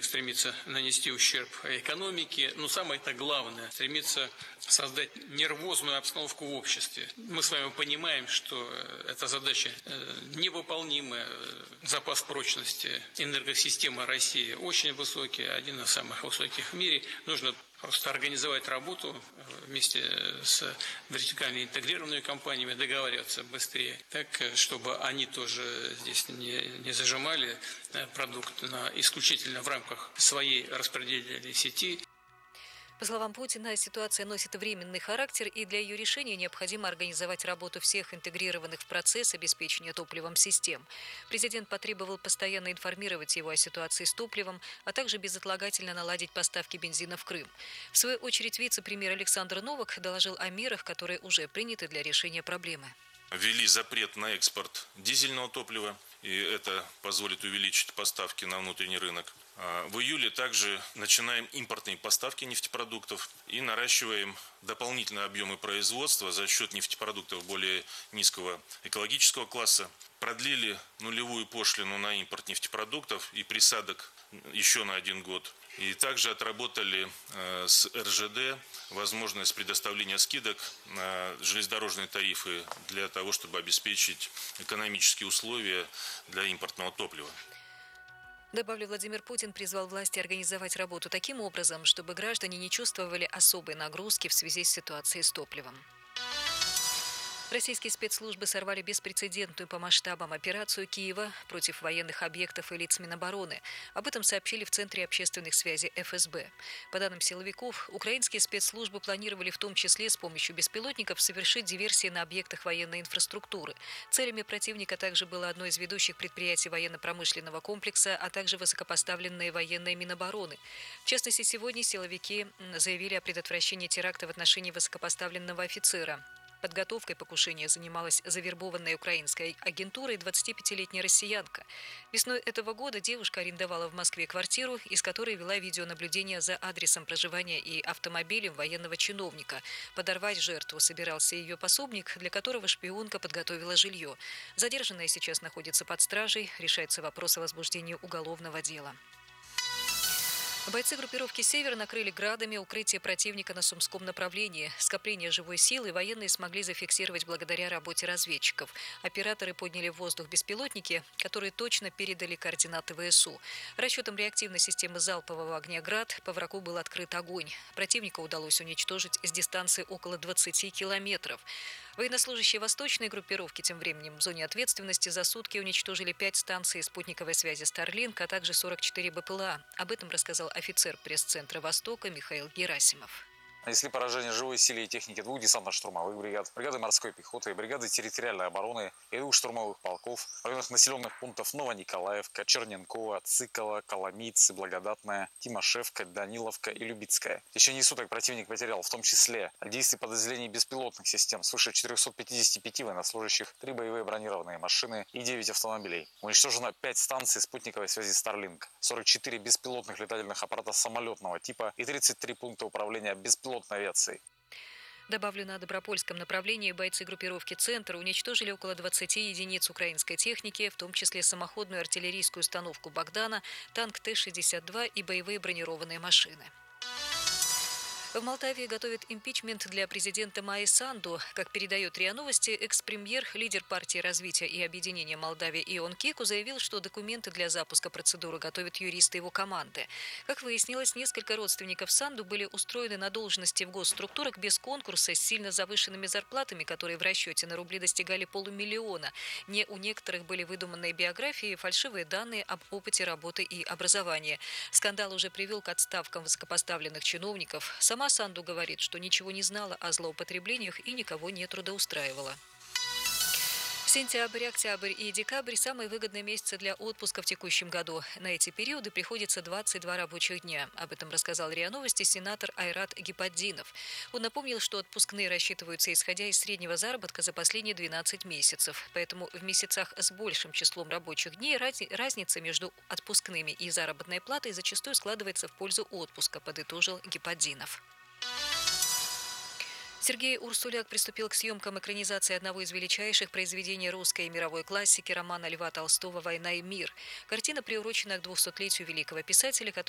противник стремится нанести ущерб экономике, но самое-то главное, стремится создать нервозную обстановку в обществе. Мы с вами понимаем, что эта задача невыполнимая. Запас прочности энергосистемы России очень высокий, один из самых высоких в мире. Нужно просто организовать работу вместе с вертикально интегрированными компаниями, договариваться быстрее, так, чтобы они тоже здесь не зажимали продукт исключительно в рамках своей распределительной сети. По словам Путина, ситуация носит временный характер, и для ее решения необходимо организовать работу всех интегрированных в процесс обеспечения топливом систем. Президент потребовал постоянно информировать его о ситуации с топливом, а также безотлагательно наладить поставки бензина в Крым. В свою очередь, вице-премьер Александр Новак доложил о мерах, которые уже приняты для решения проблемы. Ввели запрет на экспорт дизельного топлива, и это позволит увеличить поставки на внутренний рынок. В июле также начинаем импортные поставки нефтепродуктов и наращиваем дополнительные объемы производства за счет нефтепродуктов более низкого экологического класса. Продлили нулевую пошлину на импорт нефтепродуктов и присадок еще на 1 год. И также отработали с РЖД возможность предоставления скидок на железнодорожные тарифы для того, чтобы обеспечить экономические условия для импортного топлива. Добавлю, Владимир Путин призвал власти организовать работу таким образом, чтобы граждане не чувствовали особой нагрузки в связи с ситуацией с топливом. Российские спецслужбы сорвали беспрецедентную по масштабам операцию Киева против военных объектов и лиц Минобороны. Об этом сообщили в Центре общественных связей ФСБ. По данным силовиков, украинские спецслужбы планировали в том числе с помощью беспилотников совершить диверсии на объектах военной инфраструктуры. Целями противника также было одно из ведущих предприятий военно-промышленного комплекса, а также высокопоставленные военные Минобороны. В частности, сегодня силовики заявили о предотвращении теракта в отношении высокопоставленного офицера. Подготовкой покушения занималась завербованная украинской агентурой 25-летняя россиянка. Весной этого года девушка арендовала в Москве квартиру, из которой вела видеонаблюдение за адресом проживания и автомобилем военного чиновника. Подорвать жертву собирался ее пособник, для которого шпионка подготовила жилье. Задержанная сейчас находится под стражей, решается вопрос о возбуждении уголовного дела. Бойцы группировки «Север» накрыли градами укрытие противника на Сумском направлении. Скопление живой силы военные смогли зафиксировать благодаря работе разведчиков. Операторы подняли в воздух беспилотники, которые точно передали координаты ВСУ. Расчетом реактивной системы залпового огня «Град» по врагу был открыт огонь. Противника удалось уничтожить с дистанции около 20 километров. Военнослужащие восточной группировки тем временем в зоне ответственности за сутки уничтожили 5 станций спутниковой связи «Старлинк», а также 44 БПЛА. Об этом рассказал офицер пресс-центра «Востока» Михаил Герасимов. Нанесли поражение живой силе и технике 2 десантно-штурмовых бригад, бригады морской пехоты, бригады территориальной обороны и 2 штурмовых полков в районах населенных пунктов Новониколаевка, Черненкова, Цикова, Коломийцы, Благодатная, Тимошевка, Даниловка и Любицкая. В течение суток противник потерял в том числе от действий подразделений беспилотных систем свыше 455 военнослужащих, 3 боевые бронированные машины и 9 автомобилей. Уничтожено 5 станций спутниковой связи Starlink, 44 беспилотных летательных аппарата самолетного типа и 33 пункта управления беспилотной авиации. Добавлю, на Добропольском направлении бойцы группировки «Центр» уничтожили около 20 единиц украинской техники, в том числе самоходную артиллерийскую установку «Богдана», танк Т-62 и боевые бронированные машины. В Молдавии готовят импичмент для президента Майи Санду. Как передает РИА Новости, экс-премьер, лидер партии развития и объединения Молдавии Ион Кеку заявил, что документы для запуска процедуры готовят юристы его команды. Как выяснилось, несколько родственников Санду были устроены на должности в госструктурах без конкурса с сильно завышенными зарплатами, которые в расчете на рубли достигали полумиллиона. У некоторых были выдуманные биографии, фальшивые данные об опыте работы и образовании. Скандал уже привел к отставкам высокопоставленных чиновников. Сама Санду говорит, что ничего не знала о злоупотреблениях и никого не трудоустраивала. Сентябрь, октябрь и декабрь – самые выгодные месяцы для отпуска в текущем году. На эти периоды приходится 22 рабочих дня. Об этом рассказал РИА Новости сенатор Айрат Гипатдинов. Он напомнил, что отпускные рассчитываются исходя из среднего заработка за последние 12 месяцев. Поэтому в месяцах с большим числом рабочих дней разница между отпускными и заработной платой зачастую складывается в пользу отпуска, подытожил Гипатдинов. Сергей Урсуляк приступил к съемкам экранизации одного из величайших произведений русской и мировой классики романа Льва Толстого «Война и мир». Картина приурочена к 200-летию великого писателя, который